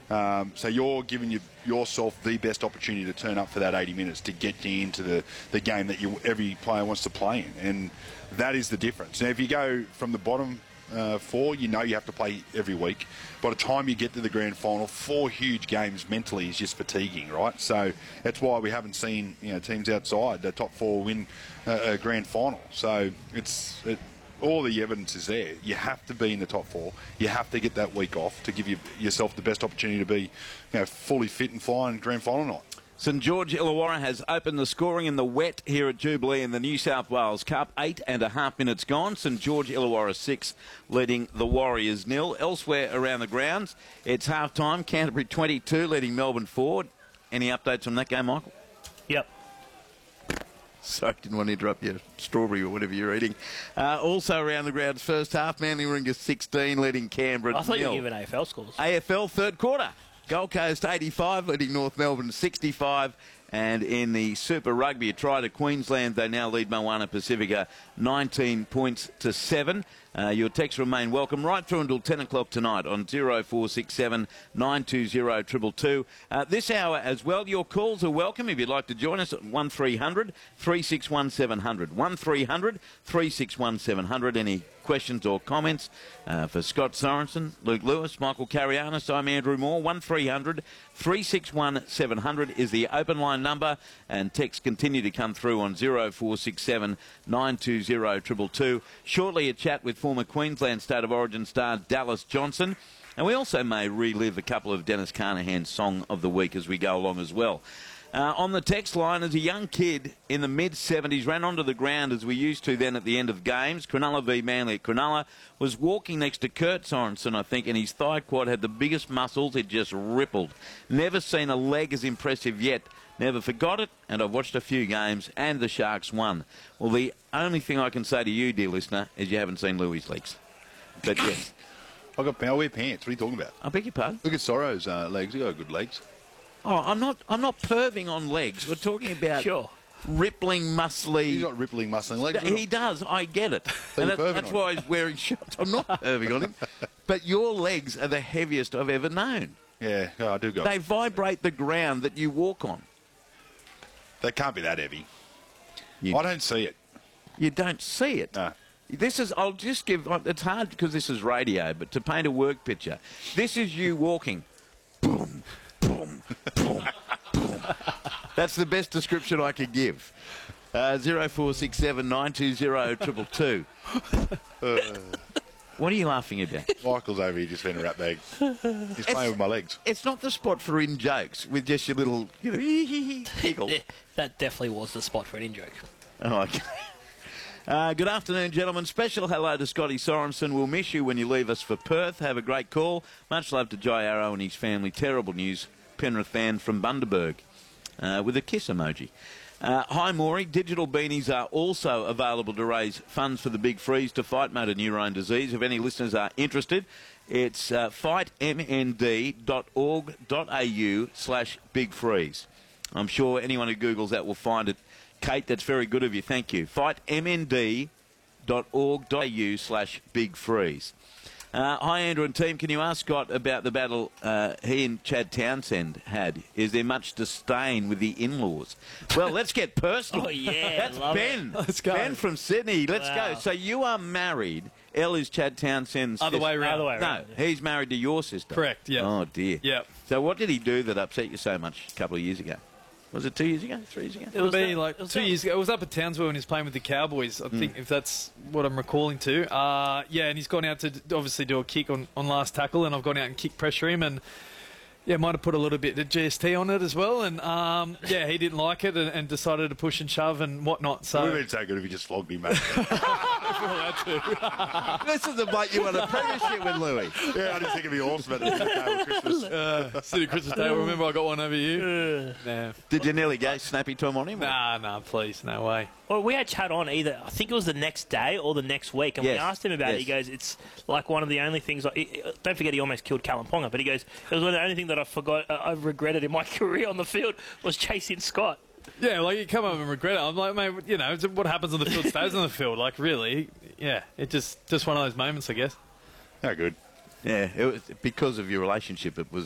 So you're giving yourself the best opportunity to turn up for that 80 minutes to get you into the game that every player wants to play in. And that is the difference. Now, if you go from the bottom four, you know you have to play every week. By the time you get to the grand final, 4 huge games mentally is just fatiguing, right? So that's why we haven't seen teams outside the top 4 win a grand final. So all the evidence is there. You have to be in the top 4. You have to get that week off to give yourself the best opportunity to be fully fit and flying grand final night. St George Illawarra has opened the scoring in the wet here at Jubilee in the New South Wales Cup. 8.5 minutes gone. St George Illawarra 6 leading the Warriors 0. Elsewhere around the grounds, it's half-time. Canterbury 22 leading Melbourne 4. Any updates on that game, Michael? Yep. Sorry, didn't want to interrupt your strawberry or whatever you're eating. Also around the grounds, first half, Manly Warringah 16 leading Canberra 0. I thought you were giving AFL scores. AFL third quarter. Gold Coast 85 leading North Melbourne 65. And in the Super Rugby, a try to Queensland, they now lead Moana Pacifica 19 points to 7. Your texts remain welcome right through until 10 o'clock tonight on 0467 920 222. This hour as well, your calls are welcome if you'd like to join us at 1300 361 700. 1300 361 700. Any questions or comments for Scott Sorensen, Luke Lewis, Michael Carianis, I'm Andrew Moore. 1300 361 700 is the open line number, and texts continue to come through on 0467 920 222. Shortly a chat with former Queensland State of Origin star Dallas Johnson, and we also may relive a couple of Dennis Carnahan's Song of the Week as we go along as well. On the text line, as a young kid in the mid-70s, ran onto the ground as we used to then at the end of games. Cronulla v Manly at Cronulla, was walking next to Kurt Sorensen, I think, and his thigh quad had the biggest muscles. It just rippled. Never seen a leg as impressive yet. Never forgot it, and I've watched a few games, and the Sharks won. Well, the only thing I can say to you, dear listener, is you haven't seen Louis' legs. But yes. I wear pants. What are you talking about? I beg your pardon? Look at Sorrow's legs. He got good legs. Oh, I'm not perving on legs. We're talking about rippling, muscly. He's got rippling, muscling legs. He does. I get it. And that's why he's wearing shorts. I'm not perving on him. But your legs are the heaviest I've ever known. Yeah, I do go. They vibrate the ground that you walk on. They can't be that heavy. I don't see it. You don't see it? No. This is, I'll just give, it's hard because this is radio, but to paint a work picture, this is you walking. Boom, boom, boom, boom. That's the best description I could give. 0467 920 222. What are you laughing about? Michael's over here just being a rat bag. He's playing with my legs. It's not the spot for in jokes with just your little giggle. That definitely was the spot for an in joke. Oh, okay. Good afternoon, gentlemen. Special hello to Scotty Sorensen. We'll miss you when you leave us for Perth. Have a great call. Much love to Jai Arrow and his family. Terrible news. Penrith fan from Bundaberg with a kiss emoji. Hi, Maury. Digital beanies are also available to raise funds for the Big Freeze to fight motor neurone disease. If any listeners are interested, it's fightmnd.org.au/Big Freeze. I'm sure anyone who Googles that will find it. Kate, that's very good of you. Thank you. fightmnd.org.au/Big Freeze. Hi, Andrew and team. Can you ask Scott about the battle he and Chad Townsend had? Is there much disdain with the in-laws? Well, let's get personal. Oh, yeah. That's Ben. Let's go. Ben from Sydney. Let's go. So you are married. Elle is Chad Townsend's Other way around. No, he's married to your sister. Correct, yeah. Oh, dear. Yeah. So what did he do that upset you so much a couple of years ago? Was it 2 years ago? 3 years ago? It would be like 2 years ago. It was up at Townsville when he was playing with the Cowboys, I think, if that's what I'm recalling to. Yeah, and he's gone out to obviously do a kick on last tackle, and I've gone out and kick pressure him, and yeah, might have put a little bit of GST on it as well, and yeah, he didn't like it and decided to push and shove and whatnot. So it would have been so good if you just flogged me, mate. This is the bloke you want a premiership with, Louis. Yeah, I just think it'd be awesome at the day of Christmas. City Christmas Day, remember I got one over you? Nah. Did you nearly go snappy Tom on him? Nah, please, no way. Well, we had Chad on either, I think it was the next day or the next week, and we asked him about it. He goes, it's like one of the only things, don't forget he almost killed Callum Ponga, but he goes, it was one of the only thing that I've regretted in my career on the field was chasing Scott. Yeah, like you come up and regret it. I'm like, mate, you know, what happens on the field stays on the field. Like, really, yeah, it just one of those moments, I guess. How good. Yeah, it was because of your relationship. It